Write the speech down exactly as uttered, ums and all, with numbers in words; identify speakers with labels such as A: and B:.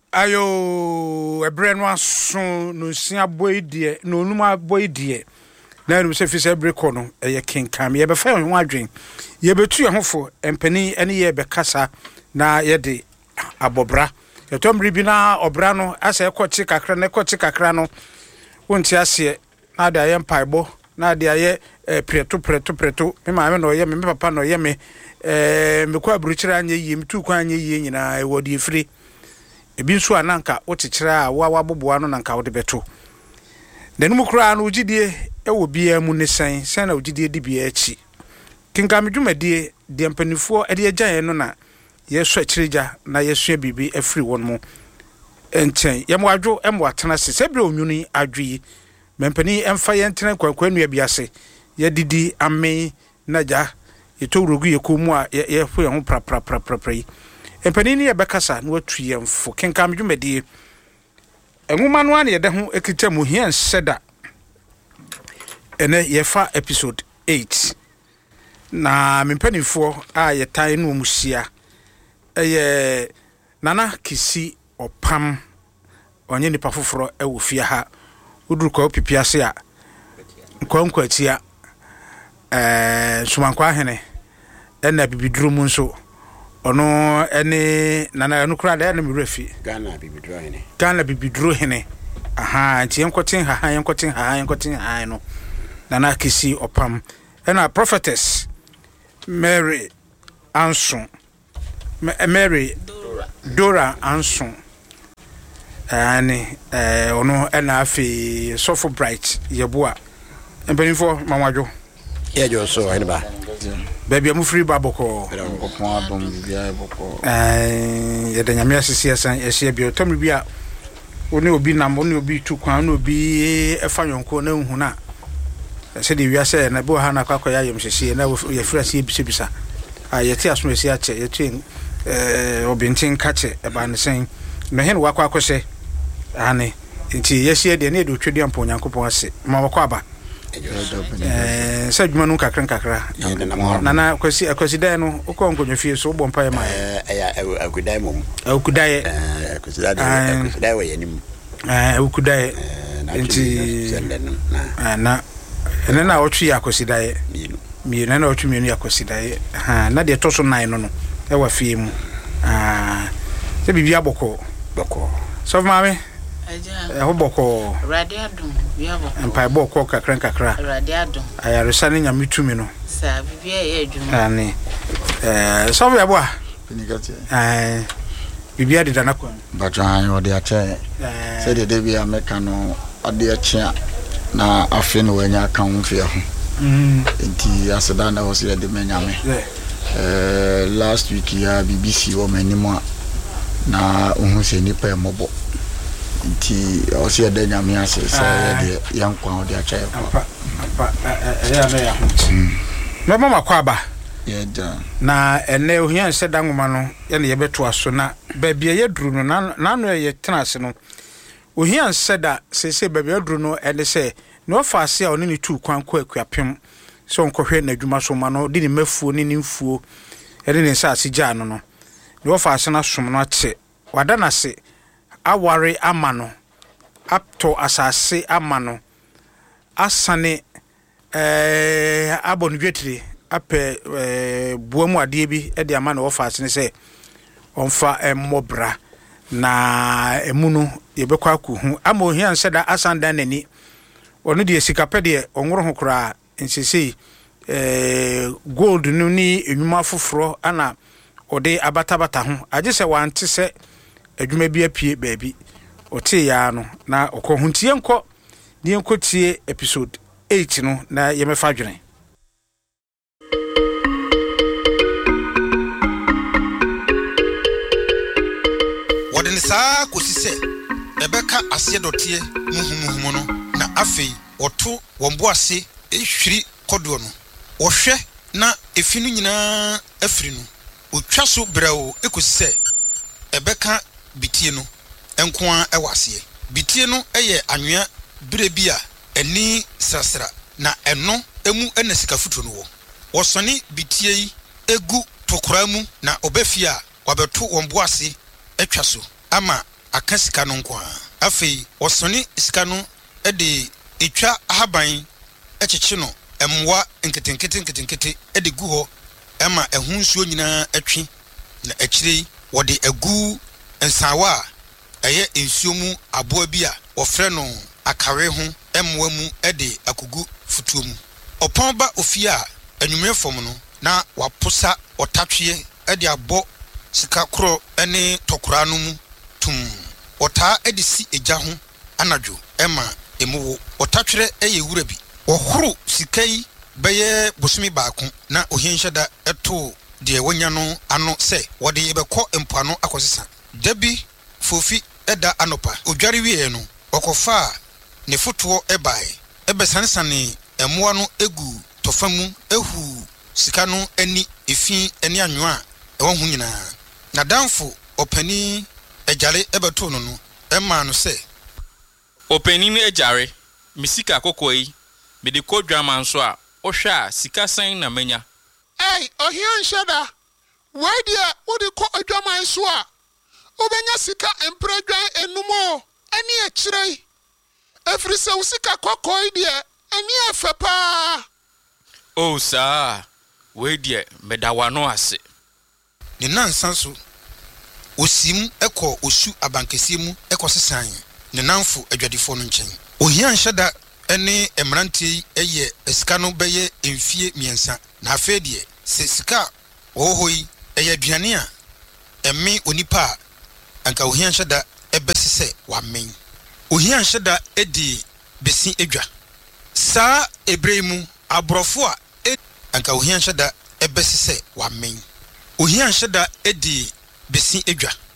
A: ayo ebre no aso no sia boy die no numa boy die na no se fi se ebre ko no eye kenkam ye be fa ho adwen ye betu ye hofo empani ene ye be kasa na ye de abobra ye tomri bi na obra no asa e kochi kakra na kochi kakra no wonti ase na da ye mpaibo na de aye preto preto preto me ma me no ye me papa no ye me eh me kwa bruchira anye yi me tu kwa anye yi nyina e wodi free ebi nso ananka wotikira a wa waboboa no nanka wode beto denum kura no ugidie e wo bia mu ne san san na ugidie di bia achi kinka medwumadie de mpanifo e de agyan no na yeso akirija na yeso bibi afiri won mu enchen yemo adwo emo atena se sebre onwuni adwi mempani emfa yentena kwakwanu abiase ye didi ame naja yetowrogu yekomu a ye fu ye ho pra pra pra pra yi empani ni yebekasa na watu yemfo kenka medwumadie enwuma no ane yede ho ekita mu hia nseda ene yefa episode eight na mempanifo a yetan no musia eye nana kisi opam onye nipa foforo e wo fie ha uduru kwa pipiase a nkwankwa tia eh sumankwa hene ena bibiduru mu nso ono ene nana no kura da na mrefi Ghana bibiduru hene Ghana bibiduru hene aha nti enkotin ha ha enkotin ha ha enkotin ha no nana kisi opam ena prophetess Mary Anson Mary Dora Dora Anson ani eh ono ena afi Sofo Bright yeboa empanifo mamadwo yejo so heneba baby am free baboko baboko abom bia boko eh yeda nyame asisi asan ehia bi otomri bia oni obi nam oni obi tu kwan oni obi efa yonko na hu na se de wiase na bo ha na kwakwa ya yem hyehyɛ na ye fra se bisibisa a yeti asomesi ache yeti eh obintin kache e ba ne sen me hen wakwa akose ane nti yehye de na edo twedi ampo nyankopon ase ma wakwa aba eh se dwuma no kakra kakra na na kwasi akwasi dai no ukọ nkonyo fie so bo mpa ma
B: eh akudai mom
A: akudai
B: eh akwasi dai akudai we yanim
A: eh akudai nti na ene na otwi yakosi dai mi na na otwi mi no yakosi dai ha na de toso nine no no e wa fie mu ah se bibia boko boko so mame eh ho boko
C: radiadum bia boko
A: empa boko kakra kakra
C: radiadum
A: ayaresa ne nyamitumi no
C: sa bibia ye adwuma
A: ani eh so bia bo a
B: pinigati
A: eh bibia de dana kwa
B: batwan odi ache se de de bia meka no ade ache na afi no wanya kan mfia ho mm enti aseda na ho se de menyame eh last week ya B B C o menimo na ohun se nipa emobo enti o se de nyame ase se de yankwa o de acha
A: apa apa ya na ya ho me mama kwa ba
B: ye da
A: na ene ohia se da nwoma no ye ne ye beto aso na ba bia ye duru no na no ye tena ase no ohia se da se se ba bia duru no ene se no fa ase a oni ni tu kwan kwa akuapem so nkohwe na adwuma so ma no di ni mafuo ni ni mfuo ene ne sa ase gya no no no fa ase na som no ache wada na se aware amano apto asase amano asane eh abonwetire ape eh buamu ade bi e de amano wo fa ase ne se onfa emmobra na emunu yebekwa kuhu ama ohia nseda asanda nani onu de sikapede onworo ho kura nsisi eh gold nu ni enwuma foforo ana ode abatabata ho age se wante se adwuma bi apie baabi ote ya no na okohuntie nko ni enkotie episode eight no na yemefa dwene
D: wode ne saa kosise ebeka ase dotie muhumuhumu no na afei oto wombo ase ehwiri kodo no wohwe na efinu nyina afiri no otwa so brawo ekosise ebeka bitie no enkoa ewase bitie no eye anwea bire bi a eni srasra na eno emu ena sikafuto no wo wosone bitie yi egu tokora mu na obefia wabeto wombo ase etwa so ama aka sika no nko a afei osone sika no e de etwa ahaban ekyekye no emwa nketenkete nketenkete e de gu ho ema ehunsuo nyina atwi na akyire wo de agu ensawa eye ensuo mu aboa bi a ofre no akawe ho emwa mu e de akogu futuo mu opon ba ofia anwumre fom no na waposa otatwe e de abo sika kro ene tokura no mu tum ota e de si eja ho anadwo ema emuwo otatwere eye wura bi ohuru sikai beye bosumi baako na ohienhyada eto de wonya no ano se wode yebekọ empano akosesa dabi fofi eda anopa odware wie no okofa ne foto ebae ebesansane emoa no egu tofamu ehu sika no ani efi ani anwa ewo hu nyina na danfo opani ejare ebeto no no ema no se
E: opani ne ejare misika kokoi me de kodwaman so a ohwa sika san na manya
F: ei ohian shada why dia wodi ko odwaman so a obenya sika empredwan enumo ani akirei efrise usika kokoi dia ani afepa
E: o sa we dia medawano ase
D: ne nansan so osim ekọ osu abankese mu ekọ sesan ne nanfo adwadifo no nkyɛn ohian shada ene emranti eye esika no beye emfie miensa na afa die se sika ohoi eye aduane a emme onipa anka ohian hyeda ebesese wamen ohian hyeda edi besi edwa sa ebremu abrofo a anka ohian hyeda ebesese wamen ohian hyeda edi besi edwa